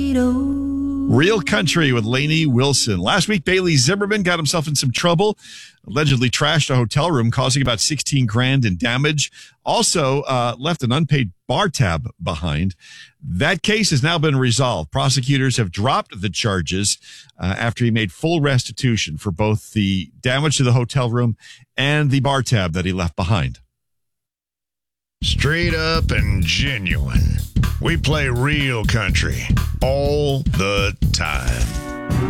Real Country with Lainey Wilson. Last week, Bailey Zimmerman got himself in some trouble, allegedly trashed a hotel room, causing about $16,000 in damage. Also, left an unpaid bar tab behind. That case has now been resolved. Prosecutors have dropped the charges after he made full restitution for both the damage to the hotel room and the bar tab that he left behind. Straight up and genuine. We play real country all the time.